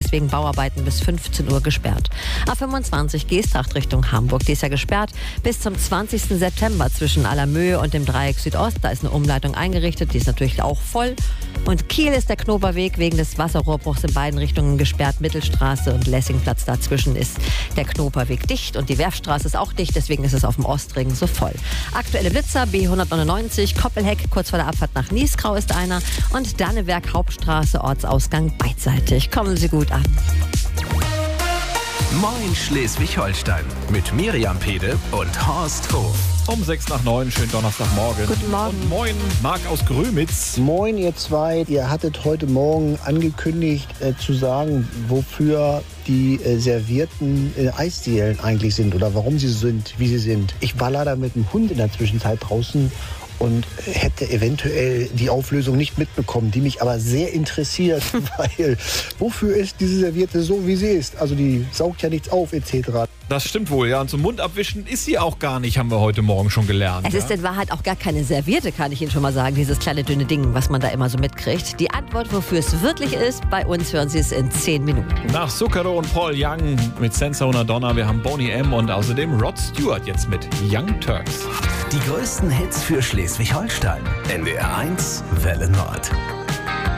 ist wegen Bauarbeiten bis 15 Uhr gesperrt. A25 Geesthacht Richtung Hamburg, die ist ja gesperrt bis zum 20. September zwischen Allermöhe und dem Dreieck Südost. Da ist eine Umleitung eingerichtet, die ist natürlich auch voll. Und Kiel ist der Knoberweg wegen des Wasserrohrbruchs in beiden Richtungen gesperrt. Mittelstraße und Lessingplatz, dazwischen ist der Knoberweg dicht und die Werfstraße ist auch dicht, deswegen ist es auf dem Ostring so voll. Aktuelle Blitzer B199, Koppelheck, kurz vor der Abfahrt nach Niesgrau ist einer und Danneberg Hauptstraße, Ortsausgang beidseitig. Kommen Sie gut an. Moin Schleswig-Holstein mit Miriam Pede und Horst Hof. Um 8:06, schönen Donnerstagmorgen. Guten Morgen. Und moin, Marc aus Grömitz. Moin ihr zwei, ihr hattet heute Morgen angekündigt zu sagen, wofür die servierten Eisdielen eigentlich sind oder warum sie so sind, wie sie sind. Ich war leider mit dem Hund in der Zwischenzeit draußen und hätte eventuell die Auflösung nicht mitbekommen, die mich aber sehr interessiert, weil wofür ist diese Serviette so, wie sie ist? Also die saugt ja nichts auf etc. Das stimmt wohl, ja. Und zum Mund abwischen ist sie auch gar nicht, haben wir heute Morgen schon gelernt. Es ist in Wahrheit auch gar keine Serviette, kann ich Ihnen schon mal sagen, dieses kleine dünne Ding, was man da immer so mitkriegt. Die Antwort, wofür es wirklich ist, bei uns hören Sie es in 10 Minuten. Nach Zucchero und Paul Young mit Senza Una Donna, wir haben Boney M. und außerdem Rod Stewart jetzt mit Young Turks. Die größten Hits für Schleswig-Holstein. NDR 1, Welle Nord.